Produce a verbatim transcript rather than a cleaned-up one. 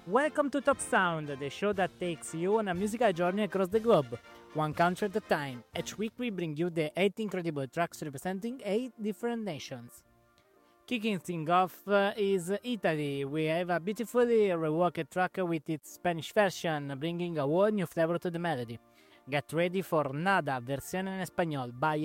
Welcome to Top Sound, the show that takes you on a musical journey across the globe, one country at a time. Each week we bring you the eight incredible tracks representing eight different nations. Kicking things off uh, is Italy. We have a beautifully reworked track with its Spanish version, bringing a whole new flavor to the melody. Get ready for Nada, versión en español by